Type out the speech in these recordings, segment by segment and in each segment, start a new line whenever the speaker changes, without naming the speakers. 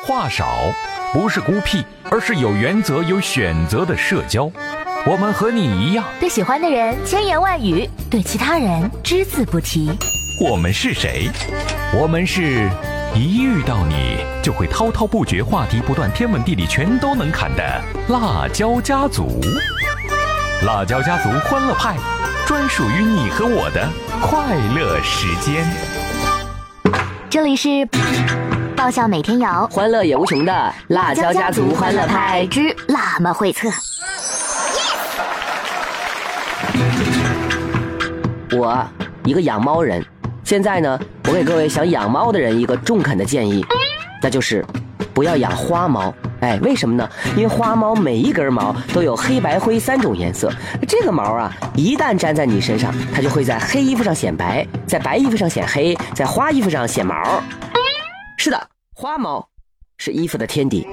话少不是孤僻，而是有原则、有选择的社交。我们和你一样，
对喜欢的人千言万语，对其他人只字不提。
我们是谁？我们是一遇到你就会滔滔不绝，话题不断，天文地理全都能侃的辣椒家族。辣椒家族欢乐派，专属于你和我的快乐时间。
这里是爆笑每天摇，
欢乐也无穷的辣椒家族欢乐派
之辣妈会测。
我一个养猫人，现在呢，我给各位想养猫的人一个中肯的建议，那就是不要养花猫。为什么呢？因为花猫每一根毛都有黑白灰3种颜色，这个毛啊，一旦粘在你身上，它就会在黑衣服上显白，在白衣服上显黑，在花衣服上显毛。是的，花猫是衣服的天敌。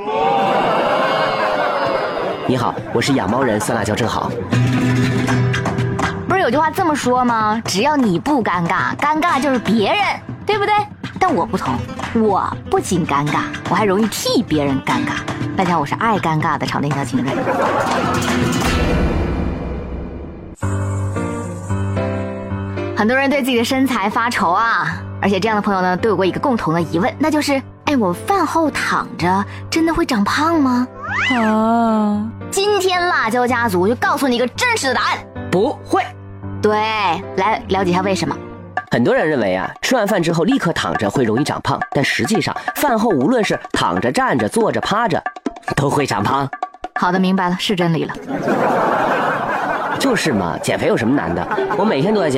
你好，我是养猫人酸辣椒正好。
不是有句话这么说吗？只要你不尴尬，尴尬就是别人，对不对？但我不同，我不仅尴尬，我还容易替别人尴尬。大家，我是爱尴尬的场内小情人。很多人对自己的身材发愁啊，而且这样的朋友呢，都有过一个共同的疑问，那就是，我饭后躺着真的会长胖吗？今天辣椒家族就告诉你一个真实的答案，
不会。
对，来了解一下为什么。
很多人认为啊，吃完饭之后立刻躺着会容易长胖，但实际上饭后无论是躺着、站着、坐着、趴着，都会长胖。
好的，明白了，是真理了。
就是嘛，减肥有什么难的？我每天都在减。